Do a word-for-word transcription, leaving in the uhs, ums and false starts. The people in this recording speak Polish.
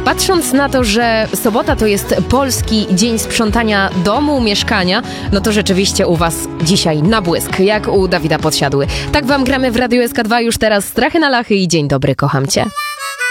Patrząc na to, że sobota to jest polski dzień sprzątania domu, mieszkania, no to rzeczywiście u was dzisiaj na błysk, jak u Dawida Podsiadły. Tak wam gramy w Radiu S K dwa już teraz. Strachy na lachy i dzień dobry, kocham cię.